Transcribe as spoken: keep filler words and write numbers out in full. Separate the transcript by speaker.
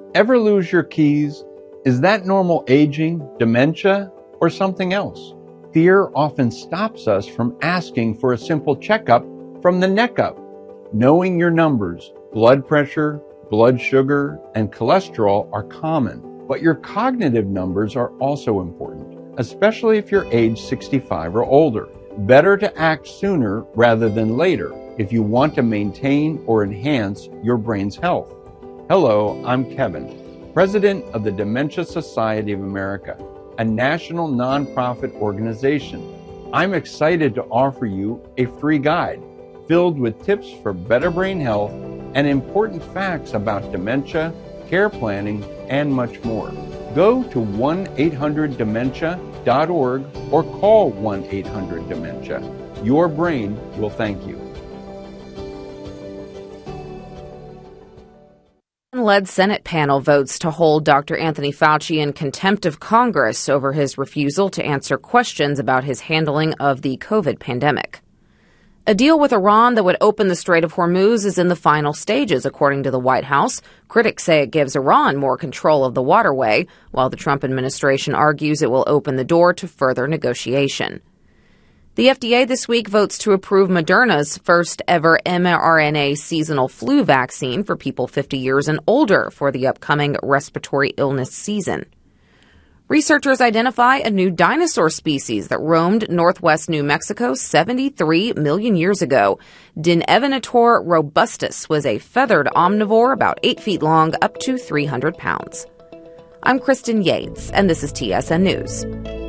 Speaker 1: Ever lose your keys? Is that normal aging, dementia, or something else? Fear often stops us from asking for a simple checkup from the neck up. Knowing your numbers, blood pressure, blood sugar, and cholesterol are common, but your cognitive numbers are also important, especially if you're age sixty-five or older. Better to act sooner rather than later if you want to maintain or enhance your brain's health. Hello, I'm Kevin, President of the Dementia Society of America, a national nonprofit organization. I'm excited to offer you a free guide filled with tips for better brain health and important facts about dementia, care planning, and much more. Go to one eight hundred dementia dot org or call one eight hundred dementia. Your brain will thank you.
Speaker 2: Led Senate panel votes to hold Doctor Anthony Fauci in contempt of Congress over his refusal to answer questions about his handling of the COVID pandemic. A deal with Iran that would open the Strait of Hormuz is in the final stages, according to the White House. Critics say it gives Iran more control of the waterway, while the Trump administration argues it will open the door to further negotiation. The F D A this week votes to approve Moderna's first ever mRNA seasonal flu vaccine for people fifty years and older for the upcoming respiratory illness season. Researchers identify a new dinosaur species that roamed northwest New Mexico seventy-three million years ago. Dinevenator robustus was a feathered omnivore about eight feet long, up to three hundred pounds. I'm Kristen Yates, and this is T S N News.